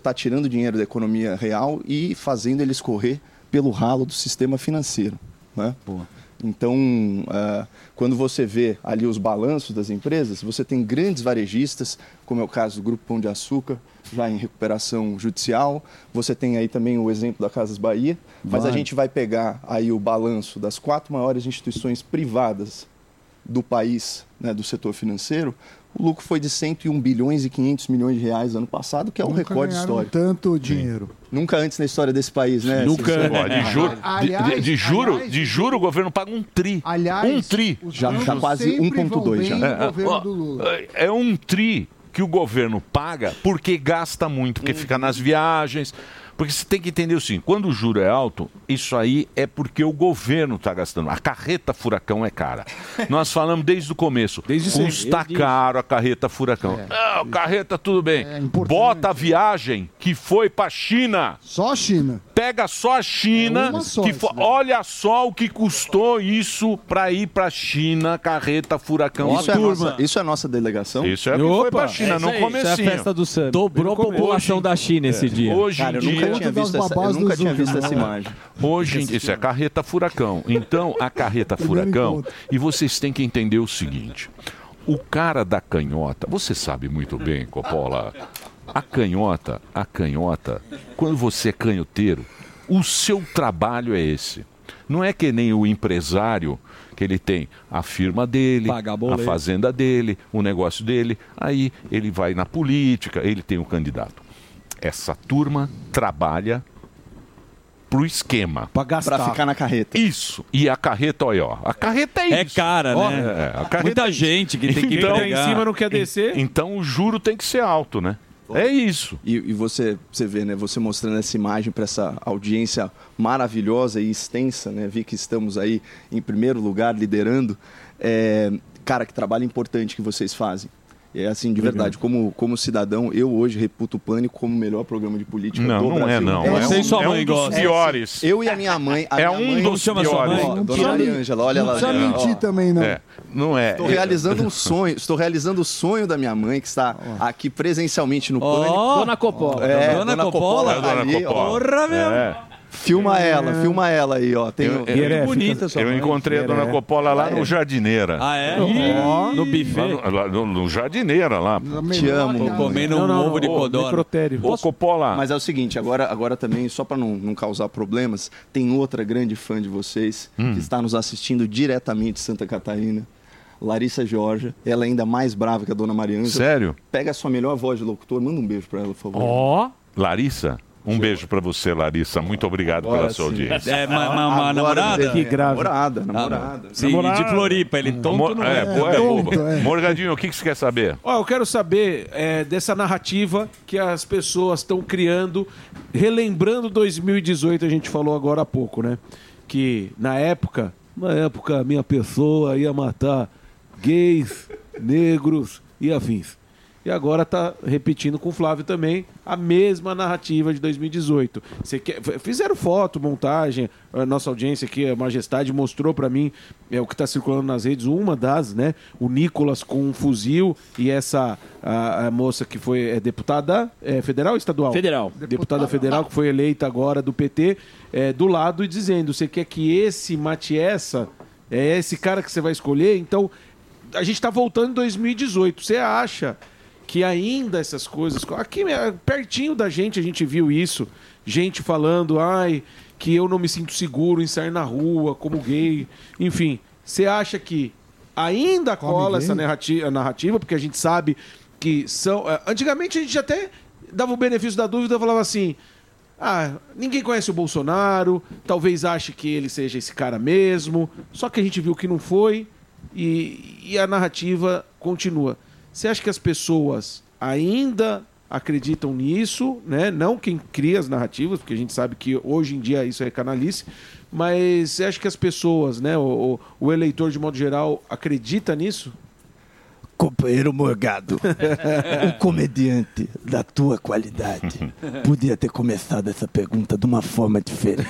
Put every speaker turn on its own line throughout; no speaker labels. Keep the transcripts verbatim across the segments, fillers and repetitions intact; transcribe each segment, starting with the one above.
está tirando dinheiro da economia real e fazendo ele escorrer pelo ralo do sistema financeiro, né?
Boa.
Então, uh, quando você vê ali os balanços das empresas, você tem grandes varejistas, como é o caso do Grupo Pão de Açúcar, já em recuperação judicial. Você tem aí também o exemplo da Casas Bahia. Mas
Vai.
a gente vai pegar aí o balanço das quatro maiores instituições privadas do país, né, do setor financeiro. O lucro foi de cento e um bilhões e quinhentos milhões de reais ano passado, que é um
Nunca
recorde
ganharam
histórico.
tanto dinheiro.
Nunca antes na história desse país, né?
Nunca.
Cícero?
Ó, de juro,
Aliás,
de, de- de juro,
aliás,
de juro, o governo paga um tri.
Aliás,
um tri.
os
Já
bancos
tá quase
sempre
um ponto dois
vão
já.
bem no
É,
governo
ó,
do Lula.
É um tri que o governo paga porque gasta muito, porque fica nas viagens. Porque você tem que entender o seguinte, quando o juro é alto, isso aí é porque o governo está gastando. A carreta furacão é cara. Nós falamos desde o começo.
Desde sempre.
Custa
Eu disse.
caro a carreta furacão. Não, carreta tudo bem.
É importante.
Bota a viagem que foi para China.
Só a China.
Pega só a China,
É uma só
que
isso
fo-
daí.
olha só o que custou isso para ir para China, carreta furacão.
Isso é, a nossa, isso é a nossa delegação?
Isso é o que foi para China, no comecinho.
Dobrou a população da China esse dia.
Hoje
Cara,
em
eu nunca
dia,
tinha visto essa, eu nunca tinha visto essa imagem.
hoje em- isso é carreta furacão. Então, a carreta furacão, e vocês têm que entender o seguinte: o cara da canhota, você sabe muito bem, Coppola, a canhota, a canhota, quando você é canhoteiro, o seu trabalho é esse. Não é que nem o empresário que ele tem a firma dele,
Pagar
a
boleto.
fazenda dele, o negócio dele, aí ele vai na política, ele tem o candidato. Essa turma trabalha pro esquema.
Pra gastar.
Pra ficar na carreta.
Isso. E a carreta, olha, ó. A carreta é isso.
É cara,
Ó,
né?
é, a carreta
Muita
é isso.
gente que tem que
Então,
Quem tá em
entregar.
cima não quer descer.
Então o juro tem que ser alto, né? É isso.
E, e você, você vê, né? Você mostrando essa imagem para essa audiência maravilhosa e extensa, né? Vi que estamos aí em primeiro lugar, liderando. É, cara, que trabalho importante que vocês fazem. É assim, de verdade, como, como cidadão, eu hoje reputo o Pânico como o melhor programa de política
Não,
do
não é,
Brasil.
não.
É,
É
Sei
um,
sua
é
mãe
um dos
gosta.
piores.
eu e a minha mãe... A
É
minha
um
mãe,
dos
chama sua
piores.
mãe?
Ó,
Não
dona
precisa
Maria
men-
Ângela, olha
não
lá.
precisa
ó.
mentir também, não.
É, não é.
Estou realizando um sonho, estou realizando o sonho da minha mãe, que está aqui presencialmente no Pânico.
Ó,
Dona Coppola.
É,
Dona Coppola?
É a dona
ali, ó.
Coppola.
Porra, meu.
É.
Filma ela, filma ela aí, ó. Tem
Eu-
o-
eu-
é,
bonita sua
Eu
mãe.
encontrei a dona Coppola lá no Jardineira.
Ah, é?
Ó.
No
Lá
buffet.
no, lá no- no Jardineira lá.
Te amo.
Tô comendo um ovo de codorna.
Necrotério.
Ô, Coppola.
Mas é o seguinte, agora, agora também, só para não, não causar problemas, tem outra grande fã de vocês que está nos assistindo diretamente de Santa Catarina, Larissa Georgia. Ela é ainda mais brava que a dona Maria Ângela.
Sério?
Pega a sua melhor voz de locutor, manda um beijo para ela, por favor.
Ó. Larissa, um beijo pra você, Larissa. Muito obrigado pela
Agora
sua
sim.
audiência.
É, ma- ma- uma
Agora
namorada?
vem-
Que grave.
Namorada, namorada.
Sim,
Namorada.
de Floripa. Ele tonto
Mo-
não
é,
é.
pô, é
tonto,
bobo.
é.
Morgadinho, o que, que você quer saber?
Ó, eu quero saber é, dessa narrativa que as pessoas estão criando, relembrando dois mil e dezoito, a gente falou agora há pouco, né? Que na época, na época, a minha pessoa ia matar gays, negros e afins. E agora tá repetindo com o Flávio também a mesma narrativa de dois mil e dezoito. Você quer, f- fizeram foto, montagem, a nossa audiência aqui, a Majestade, mostrou pra mim é, o que está circulando nas redes, uma das, né? O Nicolas com um fuzil e essa a, a moça que foi é, deputada é, federal ou estadual?
Federal.
Deputada federal que foi eleita agora do P T, é, do lado e dizendo, você quer que esse mate essa, é esse cara que você vai escolher? Então, a gente está voltando em dois mil e dezoito. Você acha que ainda essas coisas... Aqui, é, pertinho da gente, a gente viu isso. Gente falando, ai, que eu não me sinto seguro em sair na rua como gay. Enfim, você acha que ainda
Come
cola
gay?
essa narrativa, narrativa, porque a gente sabe que são... eh, Antigamente a gente até dava o benefício da dúvida e falava assim... Ah, ninguém conhece o Bolsonaro, talvez ache que ele seja esse cara mesmo, só que a gente viu que não foi e, e a narrativa continua. Você acha que as pessoas ainda acreditam nisso, né? Não quem cria as narrativas, porque a gente sabe que hoje em dia isso é canalice, mas você acha que as pessoas, né, o, o eleitor de modo geral, acredita nisso?
Companheiro Morgado, um comediante da tua qualidade podia ter começado essa pergunta de uma forma diferente.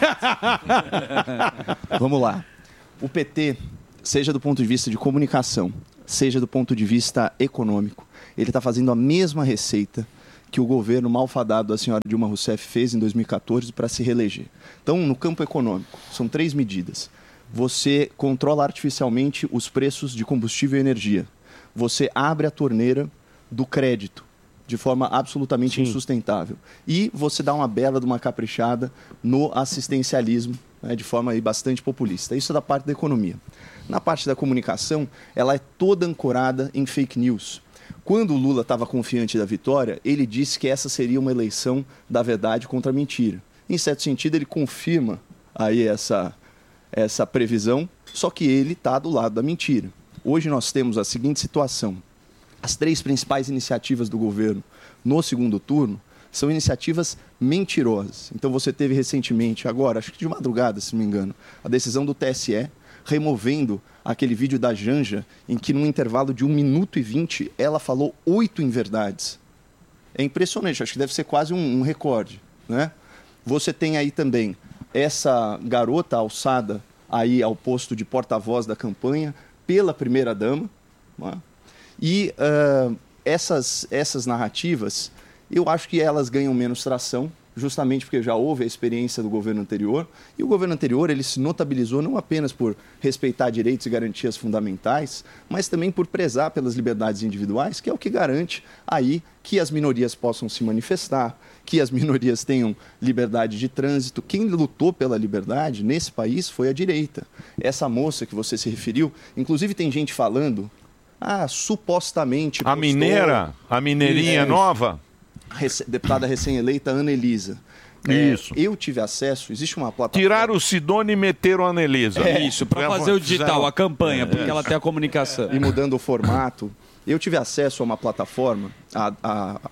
Vamos lá. O P T, seja do ponto de vista de comunicação, seja do ponto de vista econômico, ele está fazendo a mesma receita que o governo malfadado da senhora Dilma Rousseff fez em dois mil e quatorze para se reeleger. Então, no campo econômico, são três medidas. Você controla artificialmente os preços de combustível e energia. Você abre a torneira do crédito de forma absolutamente Sim. insustentável. E você dá uma bela de uma caprichada no assistencialismo, né, de forma aí bastante populista. Isso é da parte da economia. Na parte da comunicação, ela é toda ancorada em fake news. Quando o Lula estava confiante da vitória, ele disse que essa seria uma eleição da verdade contra a mentira. Em certo sentido, ele confirma aí essa, essa previsão, só que ele está do lado da mentira. Hoje nós temos a seguinte situação. As três principais iniciativas do governo no segundo turno são iniciativas mentirosas. Então você teve recentemente, agora, acho que de madrugada, se não me engano, a decisão do T S E removendo aquele vídeo da Janja em que num intervalo de um minuto e vinte ela falou oito inverdades. É impressionante, acho que deve ser quase um, um recorde, né? Você tem aí também essa garota alçada aí ao posto de porta-voz da campanha pela primeira-dama, né? E uh, essas, essas narrativas, eu acho que elas ganham menos tração, justamente porque já houve a experiência do governo anterior. E o governo anterior ele se notabilizou não apenas por respeitar direitos e garantias fundamentais, mas também por prezar pelas liberdades individuais, que é o que garante aí que as minorias possam se manifestar, que as minorias tenham liberdade de trânsito. Quem lutou pela liberdade nesse país foi a direita. Essa moça que você se referiu, inclusive tem gente falando... Ah, supostamente...
A mineira, a mineirinha é, nova?
Rece- deputada recém-eleita, Ana Elisa.
Isso.
É, eu tive acesso, existe uma plataforma...
Tiraram o Sidone e meteram a Ana Elisa.
É, isso, para fazer o digital, a campanha, é, porque é. ela tem a comunicação.
E mudando o formato, eu tive acesso a uma plataforma, a, a, a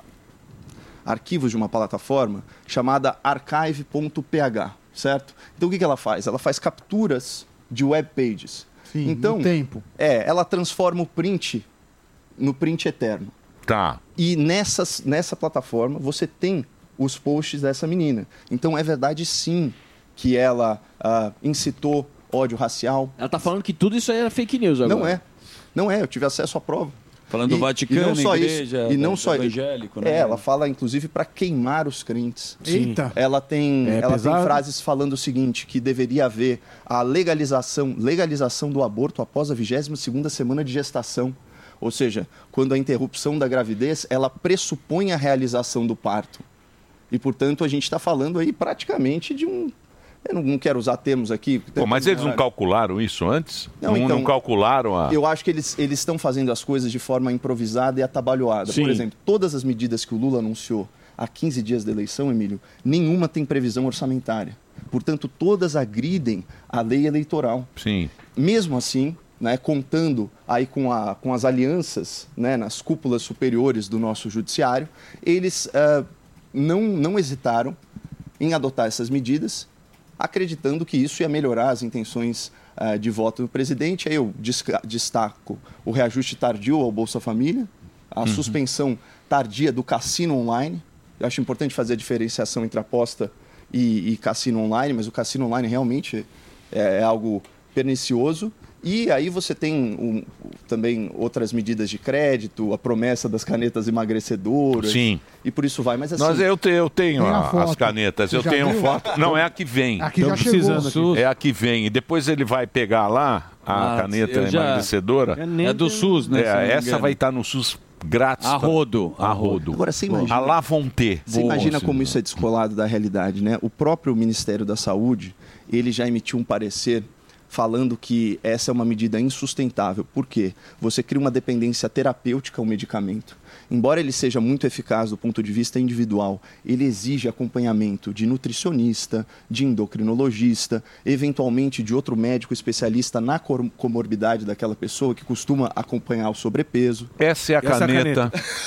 arquivos de uma plataforma chamada archive ponto p h, certo? Então o que, que ela faz? Ela faz capturas de web pages.
Sim,
então,
no tempo.
É, ela transforma o print no print eterno.
Tá.
E nessas, nessa plataforma você tem os posts dessa menina. Então é verdade sim que ela uh, incitou ódio racial.
Ela tá falando que tudo isso aí era fake news agora.
Não é. Não é, eu tive acesso à prova.
Falando e, do Vaticano,
e não só
igreja,
isso, e não só
evangélico,
isso.
né?
É, ela fala inclusive para queimar os crentes.
Eita.
Ela tem,
é
ela tem
pesado.
frases falando o seguinte, que deveria haver a legalização, legalização do aborto após a vigésima segunda semana de gestação. Ou seja, quando a interrupção da gravidez, ela pressupõe a realização do parto. E, portanto, a gente está falando aí praticamente de um... Eu não, não quero usar termos aqui...
Pô, mas eles não calcularam isso antes?
Não,
não,
então,
não calcularam a...
Eu acho que eles, eles estão fazendo as coisas de forma improvisada e atabalhoada.
Sim.
Por exemplo, todas as medidas que o Lula anunciou há quinze dias da eleição, Emílio, nenhuma tem previsão orçamentária. Portanto, todas agridem a lei eleitoral.
Sim.
Mesmo assim... Né, contando aí com, a, com as alianças, né, nas cúpulas superiores do nosso judiciário, eles uh, não, não hesitaram em adotar essas medidas, acreditando que isso ia melhorar as intenções uh, de voto do presidente. Aí eu destaco o reajuste tardio ao Bolsa Família, a uhum. suspensão tardia do cassino online. Eu acho importante fazer a diferenciação entre aposta e, e cassino online, mas o cassino online realmente é, é algo pernicioso. E aí você tem um, também outras medidas de crédito, a promessa das canetas emagrecedoras.
Sim.
E por isso vai. Mas assim...
Mas eu, te, eu tenho
a
a, as canetas,
Você
eu tenho
viu?
foto. Não, é a que vem.
Aqui já chegou.
É a que vem. E depois ele vai pegar lá a
Ah,
caneta
eu já-
emagrecedora.
É do SUS, né? se não me
É, essa
engano.
vai estar no SUS grátis.
A rodo.
A rodo.
Agora você imagina,
A lá vão ter.
você imagina como isso é descolado da realidade, né? O próprio Ministério da Saúde, ele já emitiu um parecer falando que essa é uma medida insustentável. Por quê? Você cria uma dependência terapêutica ao medicamento. Embora ele seja muito eficaz do ponto de vista individual, ele exige acompanhamento de nutricionista, de endocrinologista, eventualmente de outro médico especialista na cor- comorbidade daquela pessoa que costuma acompanhar o sobrepeso.
Essa é a
Essa
caneta.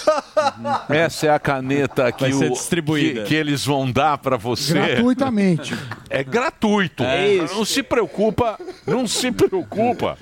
Essa é a caneta que,
Vai ser
o-
distribuída.
que, que eles vão dar para você.
Gratuitamente.
É gratuito. Não se preocupa, não se preocupa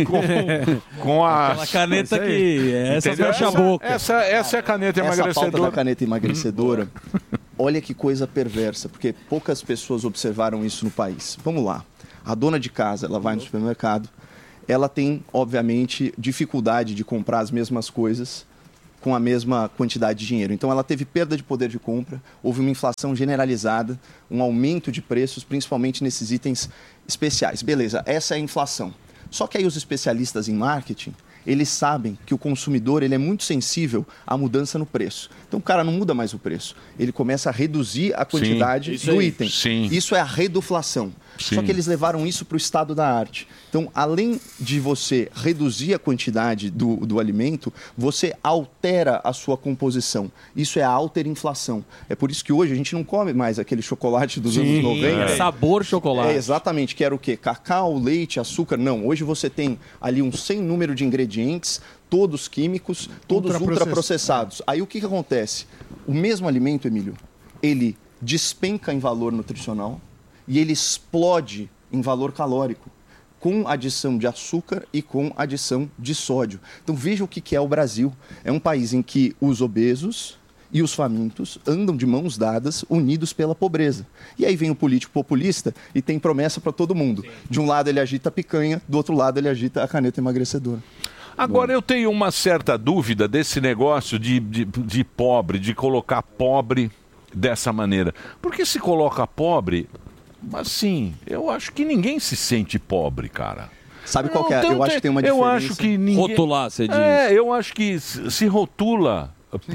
com, com a.
Aquela caneta que... Essa
Entendeu?
fecha a boca.
Essa, essa é a caneta
Essa pauta da
emagrecedora.
caneta emagrecedora, olha que coisa perversa, porque poucas pessoas observaram isso no país. Vamos lá. A dona de casa, ela vai no supermercado, ela tem, obviamente, dificuldade de comprar as mesmas coisas com a mesma quantidade de dinheiro. Então ela teve perda de poder de compra, houve uma inflação generalizada, um aumento de preços, principalmente nesses itens especiais. Beleza, essa é a inflação. Só que aí os especialistas em marketing, eles sabem que o consumidor ele é muito sensível à mudança no preço. Então o cara não muda mais o preço, ele começa a reduzir a quantidade
Sim,
do
aí.
item.
Sim.
Isso é a reduflação.
Sim.
Só que eles levaram isso para o estado da arte. Então, além de você reduzir a quantidade do, do alimento, você altera a sua composição. Isso é a alterinflação. É por isso que hoje a gente não come mais aquele chocolate dos
Sim,
anos noventa.
é. Sabor chocolate.
É, exatamente, que era o quê? Cacau, leite, açúcar. Não, hoje você tem ali um sem número de ingredientes, todos químicos, todos ultraprocessados. Aí o que, que acontece? O mesmo alimento, Emílio, ele despenca em valor nutricional e ele explode em valor calórico, com adição de açúcar e com adição de sódio. Então veja o que é o Brasil. É um país em que os obesos e os famintos andam de mãos dadas, unidos pela pobreza. E aí vem o político populista e tem promessa para todo mundo. De um lado ele agita a picanha, do outro lado ele agita a caneta emagrecedora.
Agora, eu tenho uma certa dúvida desse negócio de, de, de pobre, de colocar pobre dessa maneira. Porque se coloca pobre, assim, eu acho que ninguém se sente pobre, cara.
Sabe qual que é? Eu acho que tem uma diferença.
Eu acho que ninguém...
Rotular, você diz.
É, eu acho que se se rotula...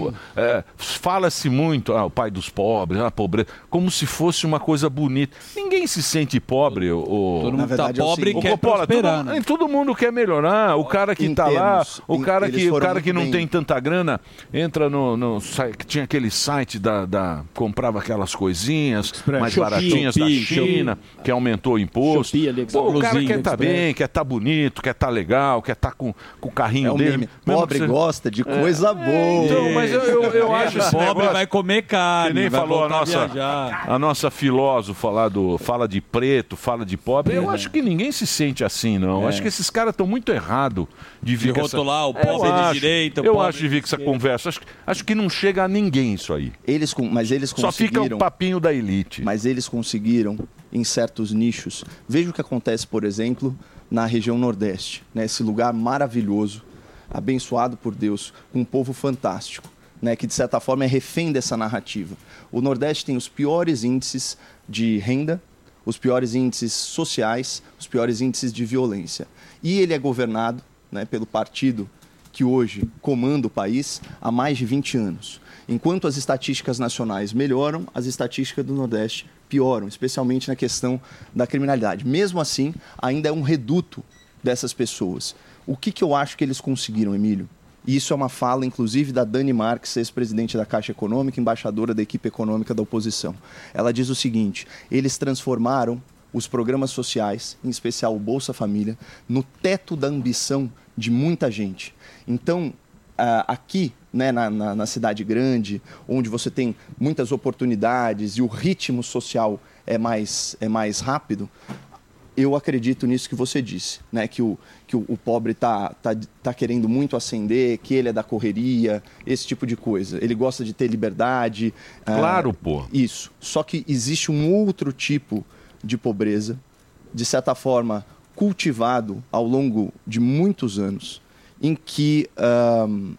É, fala-se muito, ah, o pai dos pobres, a pobreza, como se fosse uma coisa bonita. Ninguém se sente pobre. O,
Todo mundo
verdade,
tá
é o
pobre e
seguinte,
quer
Ô, Coppola,
prosperar,
todo,
né?
todo mundo quer melhorar. O cara que
Em
tá lá,
termos,
o
em-
cara
eles
que, o
foram
cara que
muito
não
bem.
tem tanta grana, entra no, no site, que tinha aquele site da, da comprava aquelas coisinhas mais
Shopee,
baratinhas
Shopee,
da China, que aumentou o imposto.
Shopee, AliExpress.
Pô, o cara
Blusinha,
quer estar
AliExpress.
bem, quer estar bonito, quer estar legal, quer estar com, com o carrinho
É o
dele.
meme.
Mesmo
Pobre
que você-
gosta de coisa boa.
Então, mas eu, eu, eu acho esse
Pobre
negócio...
vai comer carne,
Que nem
vai
falou a
voltar
nossa,
viajar.
a nossa filósofa lá do fala de preto, fala de pobre. Eu acho que ninguém se sente assim, não.
É.
Acho que esses caras estão muito errados de vir
De
com essa-
rotular o
Eu
pobre de
acho,
direita, o
Eu
pobre
acho de
de
vir com essa
esquerda.
conversa. Acho, acho que não chega a ninguém isso aí.
Eles, com- mas eles
Só fica
conseguiram...
o papinho da elite.
Mas eles conseguiram em certos nichos. Veja o que acontece, por exemplo, na região Nordeste, né? Esse lugar maravilhoso, abençoado por Deus, com um povo fantástico, né? Que de certa forma é refém dessa narrativa. O Nordeste tem os piores índices de renda, os piores índices sociais, os piores índices de violência. E ele é governado, né, pelo partido que hoje comanda o país há mais de vinte anos. Enquanto as estatísticas nacionais melhoram, as estatísticas do Nordeste pioram, especialmente na questão da criminalidade. Mesmo assim, ainda é um reduto dessas pessoas. O que, que eu acho que eles conseguiram, Emílio? E isso é uma fala, inclusive, da Dani Marques, ex-presidente da Caixa Econômica, embaixadora da equipe econômica da oposição. Ela diz o seguinte: eles transformaram os programas sociais, em especial o Bolsa Família, no teto da ambição de muita gente. Então, ah, aqui, né, na, na, na cidade grande, onde você tem muitas oportunidades e o ritmo social é mais, é mais rápido, eu acredito nisso que você disse, né? Que o, que o, o pobre está tá, tá querendo muito ascender, que ele é da correria, esse tipo de coisa. Ele gosta de ter liberdade.
Claro,
ah,
pô.
Isso. Só que existe um outro tipo de pobreza, de certa forma cultivado ao longo de muitos anos, em que, ahm,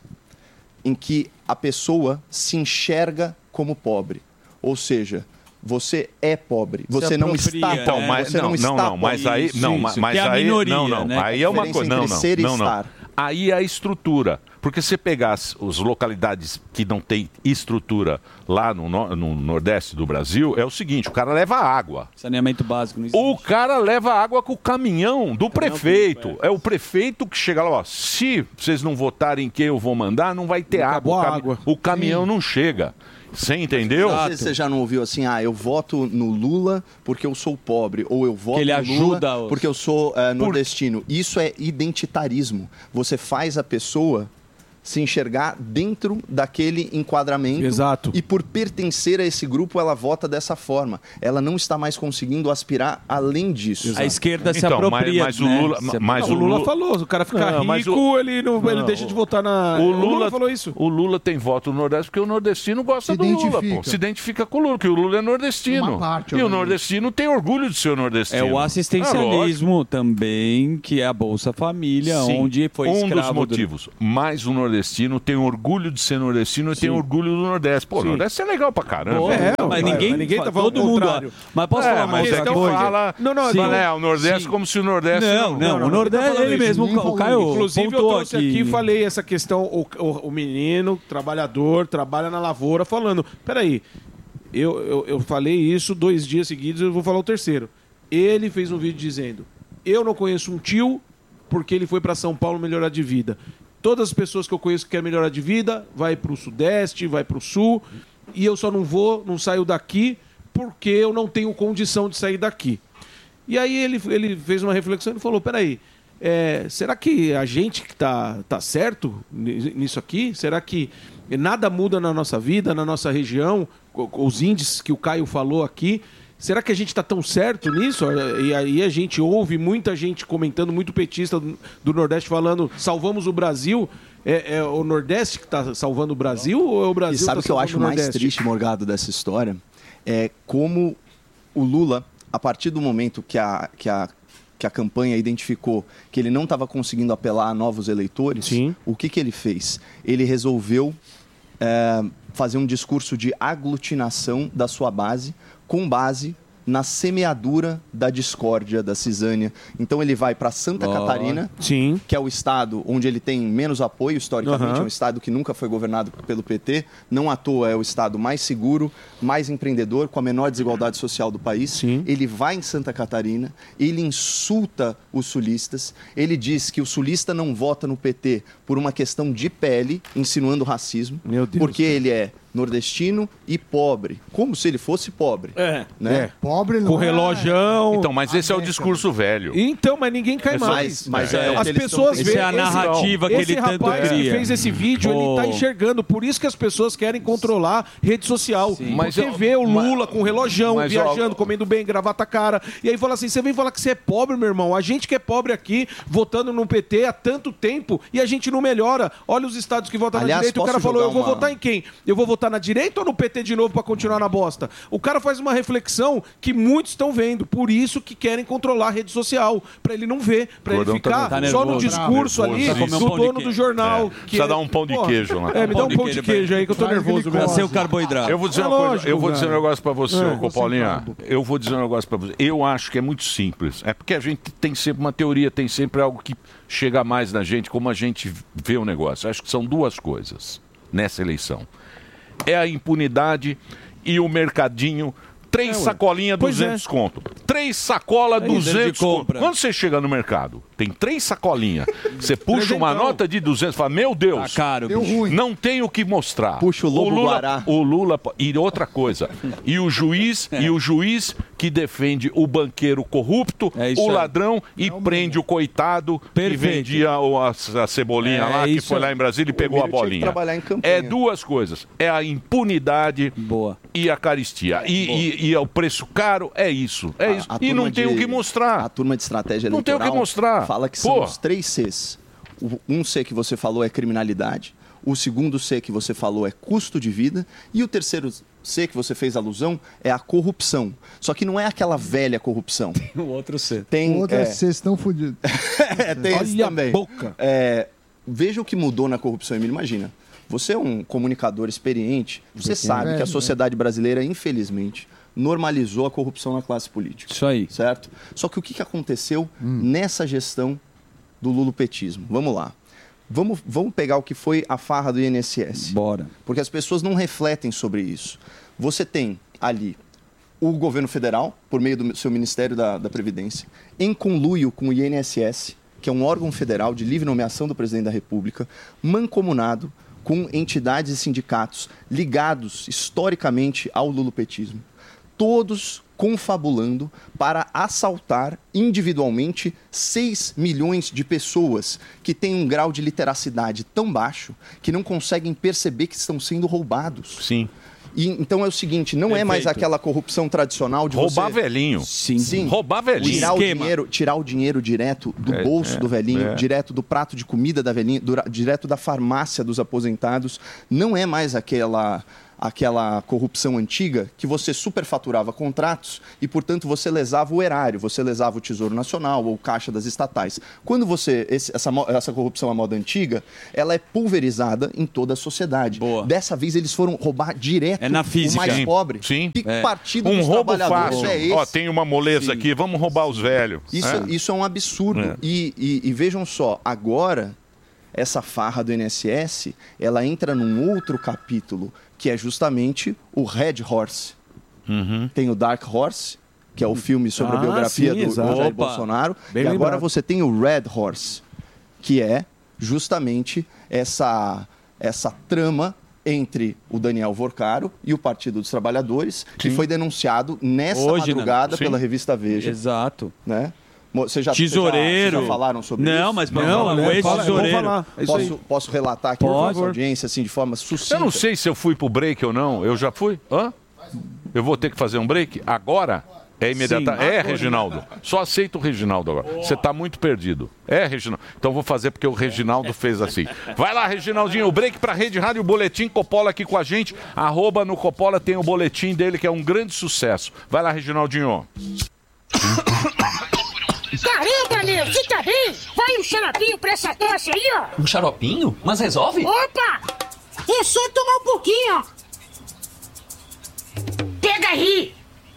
em que a pessoa se enxerga como pobre. Ou seja, você é pobre, você não está
apropria,
pobre,
né?
Mas,
você
não,
não,
não,
está
não, mas
pobre.
aí, não,
Isso,
mas
que é a
aí,
minoria,
não, não,
né?
aí é uma
A
coisa,
diferença
não,
entre
não,
ser e
não, não.
estar.
Aí é a estrutura, porque se pegar as, as localidades que não tem estrutura lá no, no, no Nordeste do Brasil, é o seguinte, o cara leva água.
Saneamento básico não existe.
O cara leva água com o caminhão do prefeito. É o prefeito que chega lá, ó, se vocês não votarem em quem eu vou mandar, não vai ter água.
Acabou
O,
a
cami-
água.
o caminhão não chega. Você entendeu?
Não sei se você já não ouviu assim, ah, eu voto no Lula porque eu sou pobre, ou eu voto
Que ele
no
ajuda
Lula
os-
porque eu sou eh, nordestino. Isso é identitarismo. Você faz a pessoa se enxergar dentro daquele enquadramento.
Exato.
E por pertencer a esse grupo, ela vota dessa forma. Ela não está mais conseguindo aspirar além disso.
A esquerda se
Então, mas-
apropria,
mas o
né?
Lula-
Se
mas
Não, o Lula
Lula-
falou, o cara fica
Não, mas
rico,
o-
ele, não, ele
Não,
deixa de votar na...
O Lula,
falou isso.
O Lula tem voto no Nordeste porque o nordestino gosta
Se
do Lula,
identifica.
pô. Se identifica com o Lula, porque o Lula é nordestino.
Uma parte,
e o
obviamente.
nordestino tem orgulho de ser nordestino.
É o
É
assistencialismo também, que é a Bolsa Família,
Sim,
onde foi
um
escravo
dos motivos. Mas o nordestino nordestino, tem orgulho de ser nordestino e tem orgulho do Nordeste. Pô, o Nordeste é legal pra caramba.
Pô, é, mas ninguém,
ninguém tá falando
todo mundo.
contrário.
Mas posso
É,
falar uma
mas
outra
então
coisa?
fala,
Não, não,
fala,
não.
é, o Nordeste
Sim.
como se o Nordeste...
Não, não,
não,
o Nordeste,
não tá
ele
falando
mesmo,
isso,
o Caio
Inclusive, eu
pontuou
trouxe aqui e falei essa questão, o, o, o menino, trabalhador, trabalha na lavoura, falando, peraí, eu, eu, eu falei isso dois dias seguidos, eu vou falar o terceiro. Ele fez um vídeo dizendo, eu não conheço um tio porque ele foi para São Paulo melhorar de vida. Todas as pessoas que eu conheço que querem melhorar de vida, vai para o Sudeste, vai para o Sul, e eu só não vou, não saio daqui porque eu não tenho condição de sair daqui. E aí ele, ele fez uma reflexão e falou, peraí, é, será que a gente que tá, tá certo nisso aqui? Será que nada muda na nossa vida, na nossa região? Os índices que o Caio falou aqui, será que a gente está tão certo nisso? E aí a gente ouve muita gente comentando, muito petista do, do Nordeste falando, salvamos o Brasil. É, é o Nordeste que está salvando o Brasil ou é o Brasil
E sabe o
tá
que eu acho
salvando o
mais
Nordeste?
triste, Morgado, dessa história? É como o Lula, a partir do momento que a, que a, que a campanha identificou que ele não estava conseguindo apelar a novos eleitores,
Sim.
o que, que ele fez? Ele resolveu é, fazer um discurso de aglutinação da sua base, com base na semeadura da discórdia, da cisânia. Então ele vai para Santa
Oh.
Catarina,
Sim.
que é o estado onde ele tem menos apoio, historicamente.
Uhum.
É um estado que nunca foi governado pelo P T. Não à toa é o estado mais seguro, mais empreendedor, com a menor desigualdade social do país.
Sim.
Ele vai em Santa Catarina, ele insulta os sulistas, ele diz que o sulista não vota no P T por uma questão de pele, insinuando racismo,
Meu Deus
porque ele é nordestino e pobre, como se ele fosse pobre.
É.
Né?
É.
Pobre não
Com
é.
relojão.
Então, mas esse é o discurso velho.
Então, mas ninguém cai
Mas-
mais.
mas é o que
as
eles
pessoas
estão-
veem.
Essa é a narrativa que
esse
ele tanto
rapaz que
cria.
fez esse vídeo, ele
Pô.
tá enxergando. Por isso que as pessoas querem controlar rede social.
Mas
Porque
eu-
vê o
mas-
Lula com relojão,
mas,
viajando,
ó,
comendo bem, gravata cara. E aí fala assim: você vem falar que você é pobre, meu irmão. A gente que é pobre aqui, votando no P T há tanto tempo e a gente não melhora. Olha os estados que votam
Aliás,
na direita. O cara
posso
falou:
jogar
eu vou
uma-
votar em quem? Eu vou votar na direita ou no P T de novo pra continuar na bosta? O cara faz uma reflexão que muitos estão vendo. Por isso que querem controlar a rede social. Pra ele não ver. Pra ele
Gordão tá
ficar
nervoso.
só no
Tá
discurso ali
nervoso.
Precisa
do
comer um pão de
dono do
queijo.
jornal.
É.
que
Precisa
é-
dar um pão de
Porra,
queijo lá.
É, me dá um pão de queijo aí que eu tô
Vai,
nervoso
aquele
Pra
mesmo.
ser o carboidrato.
Eu vou dizer
É
uma coisa,
lógico,
eu vou dizer um
velho.
negócio pra você,
É,
ô
você
Copolinha.
sabe.
Eu vou dizer um negócio pra você. Eu acho que é muito simples. É porque a gente tem sempre uma teoria, tem sempre algo que chega mais na gente, como a gente vê o negócio. Acho que são duas coisas nessa eleição. É a impunidade e o mercadinho. Três
É, ué.
sacolinhas,
Pois
duzentos conto. Três sacolas,
É isso,
duzentos
de
conto.
compra.
Quando você chega no mercado, tem três sacolinhas. Você puxa uma
Trezentão.
nota de duzentos e fala, meu Deus,
Tá caro,
Deu
bicho.
ruim.
não tem o que mostrar.
Puxa o lobo
Lula,
guará.
o Lula e outra coisa. E o juiz e o juiz que defende o banqueiro corrupto,
É isso
o
aí.
ladrão e prende o coitado que
Perfeito.
vendia o- a, a cebolinha
É
lá, que
isso
foi
aí.
lá em Brasília e pegou a
Emílio tinha que
bolinha.
trabalhar em campanha.
É duas coisas. É a impunidade
Boa.
e a caristia. E, e, e é o preço caro, é isso. É isso.
A- a
E não
turma
tem
de-
o que mostrar.
A turma de estratégia
Não tem o que
eleitoral
mostrar.
fala que são
Pô.
os três Cs. O- Um C que você falou é criminalidade, o segundo C que você falou é custo de vida e o terceiro C que você fez alusão é a corrupção. Só que não é aquela velha corrupção.
O outro C.
Tem,
Outra
é,
vocês estão fodidos.
é, tem esse
Olha a
também.
boca.
É, veja o que mudou na corrupção, Emílio. Imagina, você é um comunicador experiente, você sabe
velho,
que a
né?
sociedade brasileira, infelizmente, normalizou a corrupção na classe política.
Isso aí.
Certo? Só que o que que aconteceu nessa gestão do lulopetismo? Vamos lá. Vamos, vamos pegar o que foi a farra do I N S S.
Bora.
Porque as pessoas não refletem sobre isso. Você tem ali o governo federal, por meio do seu Ministério da, da Previdência, em conluio com o I N S S, que é um órgão federal de livre nomeação do presidente da República, mancomunado com entidades e sindicatos ligados historicamente ao lulopetismo. Todos confabulando para assaltar individualmente seis milhões de pessoas que têm um grau de literacidade tão baixo que não conseguem perceber que estão sendo roubados.
Sim.
E, então é o seguinte, não é mais
Perfeito.
aquela corrupção tradicional de
Roubar
você...
velhinho.
Sim.
Sim.
Roubar velhinho.
Tirar o,
Esquema.
dinheiro, tirar o dinheiro direto do
É,
bolso
é,
do velhinho,
é.
direto do prato de comida da velhinha, dura- direto da farmácia dos aposentados. Não é mais aquela, aquela corrupção antiga que você superfaturava contratos e, portanto, você lesava o erário, você lesava o Tesouro Nacional ou caixa das estatais. Quando você... Esse, essa, essa corrupção à moda antiga, ela é pulverizada em toda a sociedade.
Boa.
Dessa vez, eles foram roubar direto
É na física.
o mais
Sim.
pobre.
Sim.
Que
É.
partido
Um
dos
roubo
trabalhadores
fácil.
é esse?
Ó, tem uma moleza
Sim.
aqui, vamos roubar os velhos.
Isso
É.
isso é um absurdo.
É.
E, e- e vejam só, agora, essa farra do I N S S, ela entra num outro capítulo, que é justamente o Red Horse.
Uhum.
Tem o Dark Horse, que é o filme sobre
Ah,
a biografia
sim,
do
exato.
Jair
Opa.
Bolsonaro.
Bem
e agora
lembrado.
você tem o Red Horse, que é justamente essa, essa trama entre o Daniel Vorcaro e o Partido dos Trabalhadores, que
Sim.
foi denunciado nessa
Hoje, né?
madrugada
Sim.
pela revista Veja.
Exato.
Né? Mo- Você já,
Tesoureiro.
Vocês já falaram sobre isso?
Não, mas
Não,
vamos falar,
né?
o
Fala,
ex-tesoureiro.
vamos falar. É isso aí.
Posso, posso relatar aqui
Pode.
para a nossa audiência, assim, de forma sucinta?
Eu não sei se eu fui pro break ou não. Eu já fui? Hã? Eu vou ter que fazer um break? Agora? É imediata.
Sim.
É, Reginaldo. Só aceita o Reginaldo agora. Você tá muito perdido. É, Reginaldo. Então vou fazer porque o Reginaldo fez assim. Vai lá, Reginaldinho. O break pra Rede Rádio Boletim Coppola aqui com a gente. Arroba no Coppola tem o boletim dele que é um grande sucesso. Vai lá, Reginaldinho.
Caramba, meu, você tá bem? Vai um xaropinho pra essa tosse aí, ó.
Um xaropinho? Mas resolve?
Opa! É só tomar um pouquinho, ó. Pega aí.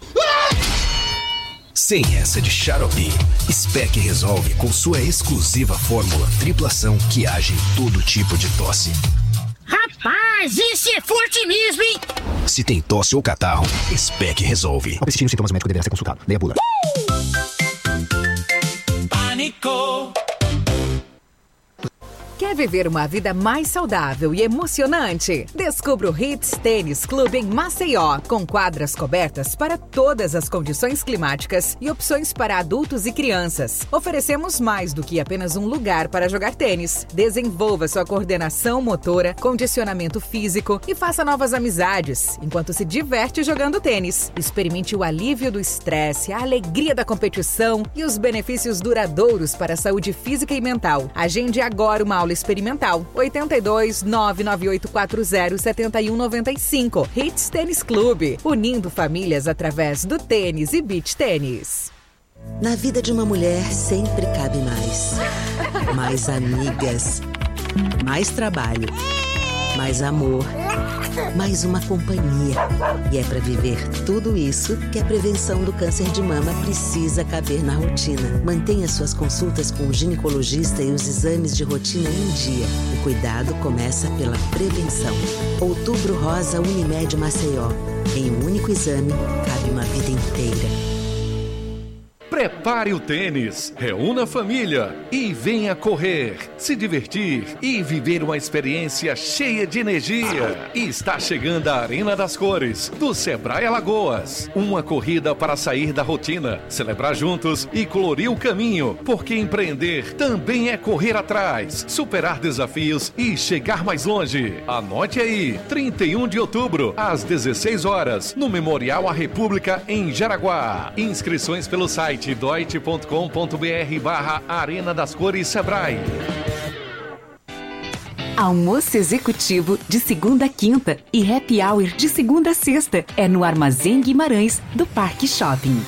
Sem essa de xarope, Spec resolve com sua exclusiva fórmula triplação que age em todo tipo de tosse.
Rapaz, esse é forte mesmo, hein?
Se tem tosse ou catarro, Spec resolve. Ao persistir os sintomas, o médico deverá ser consultado. Leia a bula.
Pânico.
Quer viver uma vida mais saudável e emocionante? Descubra o Hits Tênis Clube em Maceió, com quadras cobertas para todas as condições climáticas e opções para adultos e crianças. Oferecemos mais do que apenas um lugar para jogar tênis. Desenvolva sua coordenação motora, condicionamento físico e faça novas amizades, enquanto se diverte jogando tênis. Experimente o alívio do estresse, a alegria da competição e os benefícios duradouros para a saúde física e mental. Agende agora uma aula experimental. oito dois, nove nove oito quatro zero, sete um nove cinco. Hits Tênis Clube, unindo famílias através do tênis e beach tênis.
Na vida de uma mulher sempre cabe mais. Mais amigas, mais trabalho, mais amor, mais uma companhia. E é para viver tudo isso que a prevenção do câncer de mama precisa caber na rotina. Mantenha suas consultas com o ginecologista e os exames de rotina em dia. O cuidado começa pela prevenção. Outubro Rosa Unimed Maceió. Em um único exame, cabe uma vida inteira.
Prepare o tênis, reúna a família e venha correr, se divertir e viver uma experiência cheia de energia. E está chegando a Arena das Cores, do Sebrae Alagoas. Uma corrida para sair da rotina, celebrar juntos e colorir o caminho, porque empreender também é correr atrás, superar desafios e chegar mais longe. Anote aí, trinta e um de outubro, às dezesseis horas, no Memorial à República, em Jaraguá. Inscrições pelo site doit ponto com ponto br barra Arena das Cores Sebrae.
Almoço executivo de segunda a quinta e happy hour de segunda a sexta. É no Armazém Guimarães, do Parque Shopping.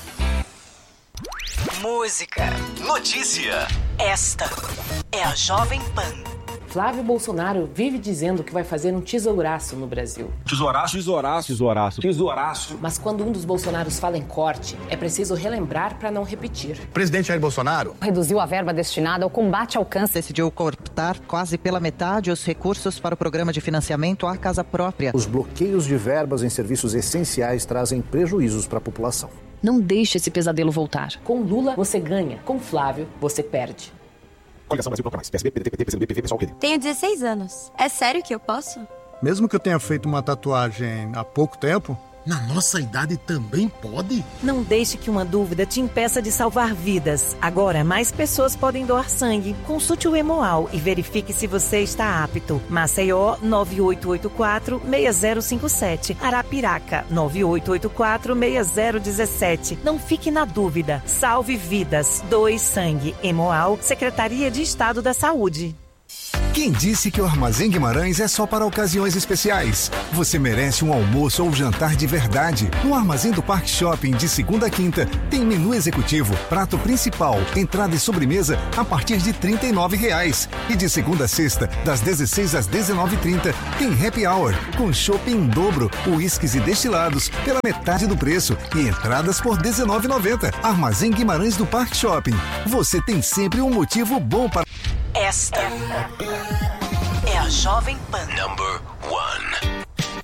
Música.
Notícia.
Esta é a Jovem Pan.
Flávio Bolsonaro vive dizendo que vai fazer um tesouraço no Brasil.
Tesouraço? Tesouraço. Tesouraço. Tesouraço.
Mas quando um dos Bolsonaros fala em corte, é preciso relembrar para não repetir.
Presidente Jair Bolsonaro
reduziu a verba destinada ao combate ao câncer. Decidiu cortar quase pela metade os recursos para o programa de financiamento à casa própria.
Os bloqueios de verbas em serviços essenciais trazem prejuízos para a população.
Não deixe esse pesadelo voltar. Com Lula, você ganha. Com Flávio, você perde.
Coligação Brasil Bloco Mais. P S B, P D T, P C do B, P V, Pessoal, P D.
Tenho dezesseis anos. É sério que eu posso?
Mesmo que eu tenha feito uma tatuagem há pouco tempo...
Na nossa idade também pode?
Não deixe que uma dúvida te impeça de salvar vidas. Agora, mais pessoas podem doar sangue. Consulte o Hemoal e verifique se você está apto. Maceió, nove oito oito quatro, seis zero cinco sete. Arapiraca, nove oito oito quatro, seis zero um sete. Não fique na dúvida. Salve vidas. Doe sangue. Hemoal, Secretaria de Estado da Saúde.
Quem disse que o Armazém Guimarães é só para ocasiões especiais? Você merece um almoço ou jantar de verdade. No Armazém do Parque Shopping, de segunda a quinta, tem menu executivo, prato principal, entrada e sobremesa a partir de trinta e nove reais. E de segunda a sexta, das dezesseis às dezenove e trinta, tem happy hour, com chopp em dobro, uísques e destilados pela metade do preço e entradas por dezenove reais e noventa centavos. Armazém Guimarães do Parque Shopping. Você tem sempre um motivo bom para...
Esta é a Jovem Pan.
Number one.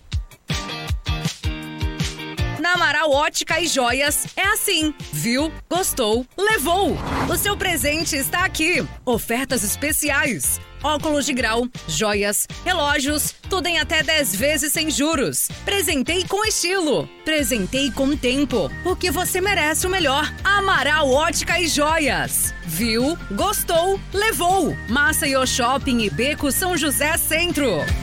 Na Amaral Ótica e Joias é assim. Viu? Gostou? Levou! O seu presente está aqui. Ofertas especiais. Óculos de grau, joias, relógios, tudo em até dez vezes sem juros. Presentei com estilo. Presentei com tempo. Porque você merece o melhor. Amaral Ótica e Joias. Viu? Gostou? Levou! Maceió Shopping e Beco São José Centro.